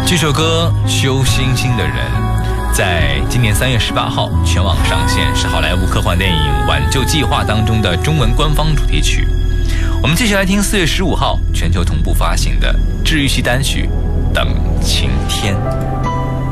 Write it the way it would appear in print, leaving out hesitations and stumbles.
这首歌《修星星的人》在今年3月18号全网上线，是好莱坞科幻电影《挽救计划》当中的中文官方主题曲。我们继续来听4月15号全球同步发行的治愈系单曲《等晴天》。